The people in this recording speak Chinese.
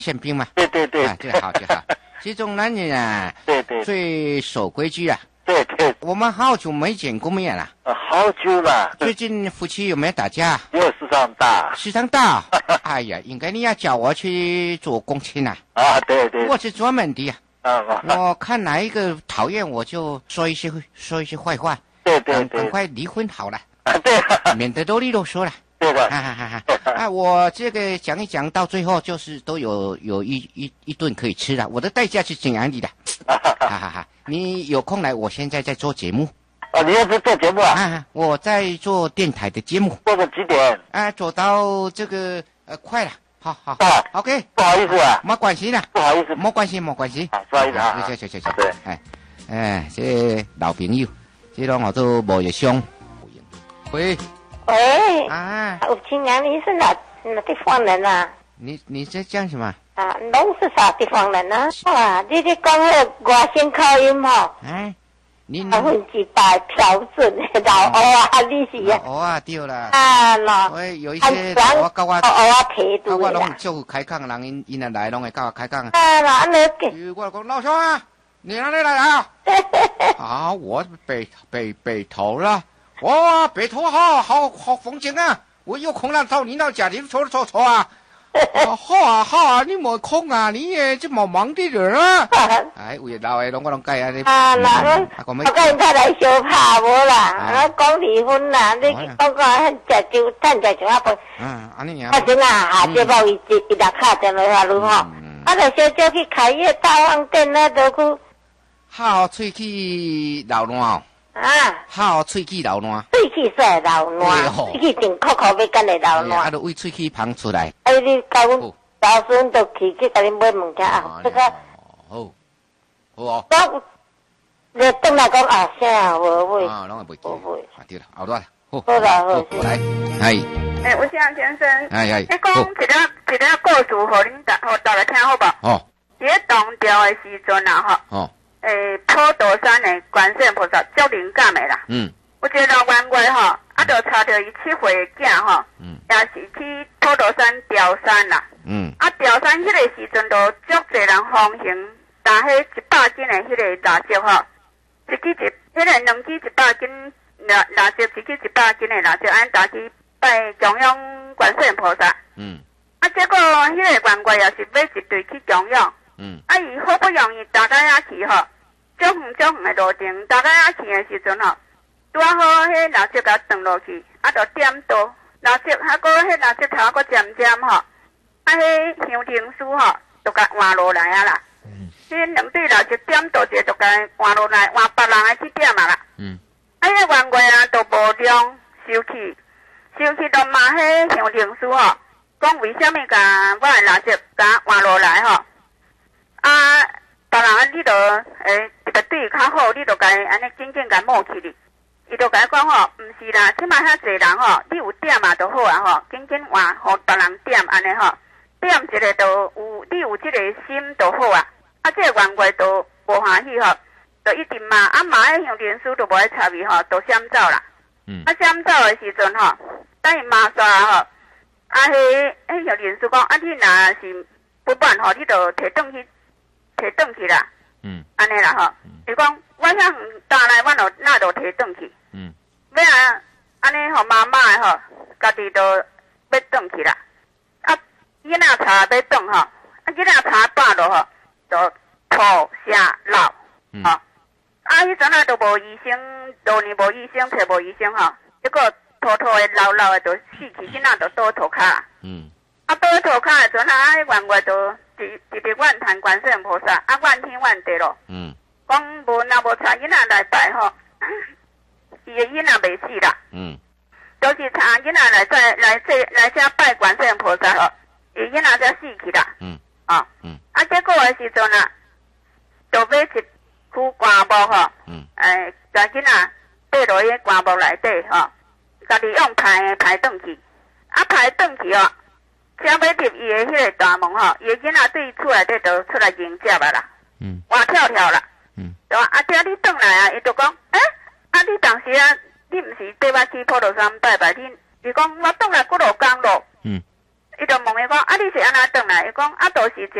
宪兵嘛。 对对对， 最好最好。这种男人啊， 对对， 最守规矩啊。 对对， 我们好久没见过面了。 好久了。 最近夫妻有没有打架？ 有时常打。 时常打。哎呀，应该你要叫我去做共情啊。 对对。 我是专门的呀。我看哪一个讨厌我就说一些坏话。 对对对。 赶快离婚好了。 对。 免得啰里啰嗦了。 对的。 我这个讲一讲到最后就是都有一顿可以吃了。我的代价是怎样的？你有空来，我现在在做节目。 你要是做节目啊？ 我在做电台的节目。 做到几点？ 做到这个快了。好 OK。 不好意思啊。 没关系的。 不好意思。 没关系。 不好意思啊。 谢。对。这老朋友，这种我都无也凶。喂。 吴青娘，你是哪地方人啊？ 你在讲什么？ 侬是啥地方人啊？你讲那外省口音哈？ 你 100%标准的老欧啊，你是啊？ 老欧啊，对了。我有一些我教我提督我拢就开讲，人因来拢会教我开讲。 那我讲老兄啊，你哪里来啊？我北投了。哇，北投好风景啊！我有空了到你那家里坐啊。好啊，你没空啊？你也这么忙的人啊？有老的拢我拢介啊你。 我跟他来相拍无啦，讲离婚啦，你讲趁食就啊不。 安尼样。 真啊，节目一来卡电话路吼，就小少去开业大饭店那都去。 好喙齿流烂。好喙齿流烂。 喙齿说流烂，喙齿真酷要干的流烂。 就为喙齿捧出来。 你甲阮老孙都去甲你买物件啊，这个。 好哦。 你转来讲啥无买？ 拢会袂记。对了，后来。 好啦， 来。 吴先生。你讲一个故事，互大家听好不？在唐朝的时阵啊，普陀山的观世音菩萨足灵感的啦。有一个老员外就查到伊7岁的囝也是去普陀山吊山啦。吊山迄个时阵就足侪人奉行，但迄100斤的迄个蜡烛一支迄个2支100斤蜡烛，一支100斤的蜡烛，安打去拜供养观世音菩萨。结果迄个员外也是买一对去供养。伊好不容易大家遐去足远的路程，大家遐去的时阵拄好迄蜡烛甲断落去，就点倒蜡烛，迄蜡烛头渐渐迄香亭师就甲换落来啦。迄2对蜡烛点倒者就甲换落来，换别人的去点啦。迄个员外就无量生气就骂迄香亭师讲为什么甲我的蜡烛甲换落来别人你就一个对较好，你就甲安尼紧紧甲抹去哩。伊就甲讲毋是啦，即摆遐侪人你有点就好啊紧紧换，互别人点安尼点一个就有你有即个心就好啊。即个员外就无欢喜就一直骂，骂迄香莲师就无爱插伊就闪走啦。闪走的时阵等伊骂煞迄香莲师讲你若是不满你就摕转去啦。安尼啦伊讲我遐远打来，我那就摕转去。要安尼妈妈的家己就要转去啦。囡仔查要转囡仔查饱了就吐下老。迄阵就无医生，多年无医生，找无医生结果吐的老的就死去，囡仔就倒涂骹。倒涂骹的阵员外就直怨叹观世音菩萨，怨天怨地咯。讲无若无查囡仔来拜伊的囡仔袂死啦。就是查囡仔来遮拜观世音菩萨伊囡仔才死去啦。结果的时阵就买一副棺木甲囡仔缀落迄棺木内底家己用排转去，排转去才要入伊的迄个大门伊的囡仔对厝内底就出来迎接啦。活跳啦。对吧？爹你转来伊就讲你当时你毋是缀我去普陀山拜拜，伊讲我转来几落工咯。 伊就问伊讲，啊，你是安怎转来？伊讲，啊，都是